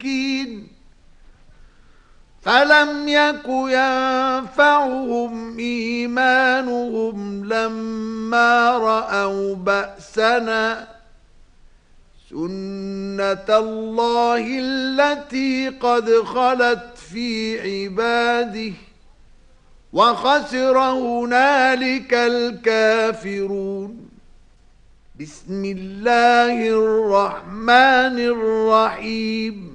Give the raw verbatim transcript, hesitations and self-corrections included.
مسكين فلم يك ينفعهم إيمانهم لما رأوا بأسنا سنة الله التي قد خلت في عباده وخسر هنالك الكافرون. بسم الله الرحمن الرحيم.